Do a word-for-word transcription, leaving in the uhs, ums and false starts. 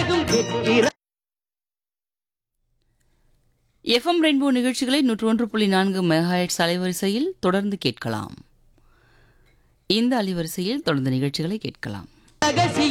FM rainbow நிகழ்ச்சிகளை நூற்று ஒன்று புள்ளி நான்கு மெகாஹெர்ட்ஸ் அலைவரிசையில் தொடர்ந்து கேட்கலாம். இந்த அலைவரிசையில் தொடர்ந்து நிகழ்ச்சிகளை கேட்கலாம்.